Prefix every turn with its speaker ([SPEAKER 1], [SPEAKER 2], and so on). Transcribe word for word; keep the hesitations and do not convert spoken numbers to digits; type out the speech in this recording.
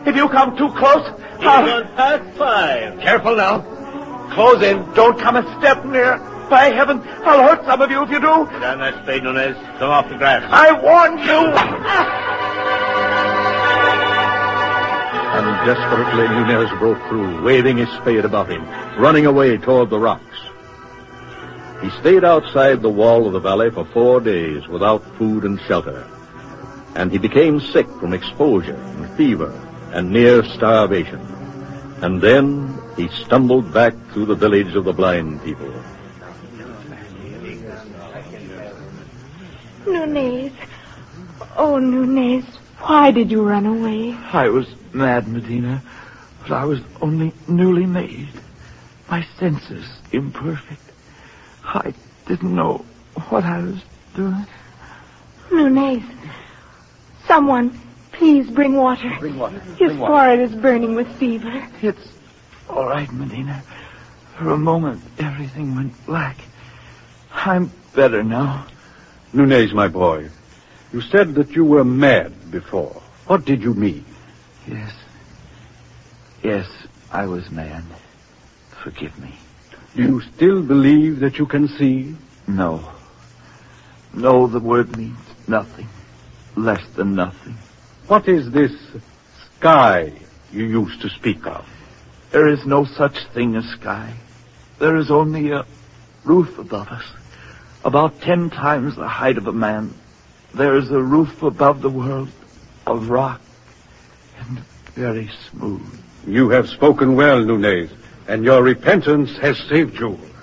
[SPEAKER 1] If you come too close, I'll...
[SPEAKER 2] past five.
[SPEAKER 1] Careful now. Close in. Don't come a step near. By heaven, I'll hurt some of you if you do.
[SPEAKER 2] Put down that spade, Nunez. Come off the grass.
[SPEAKER 1] I warned you.
[SPEAKER 3] And desperately, Nunez broke through, waving his spade about him, running away toward the rocks. He stayed outside the wall of the valley for four days without food and shelter. And he became sick from exposure and fever and near starvation. And then he stumbled back through the village of the blind people.
[SPEAKER 4] Nunez. Oh, Nunez, why did you run away?
[SPEAKER 5] I was mad, Medina, but I was only newly made. My senses imperfect. I didn't know what I was doing.
[SPEAKER 4] Nunez, someone, please bring water.
[SPEAKER 3] Bring water.
[SPEAKER 4] His
[SPEAKER 3] Bring water.
[SPEAKER 4] forehead is burning with fever.
[SPEAKER 5] It's all right, Medina. For a moment, everything went black. I'm better now.
[SPEAKER 3] Nunez, my boy, you said that you were mad before. What did you mean?
[SPEAKER 5] Yes. Yes, I was mad. Forgive me.
[SPEAKER 3] Do you still believe that you can see?
[SPEAKER 5] No. No, the word means nothing. Less than nothing.
[SPEAKER 3] What is this sky you used to speak of?
[SPEAKER 5] There is no such thing as sky. There is only a roof above us. About ten times the height of a man. There is a roof above the world of rock and very smooth.
[SPEAKER 3] You have spoken well, Nunez, and your repentance has saved you.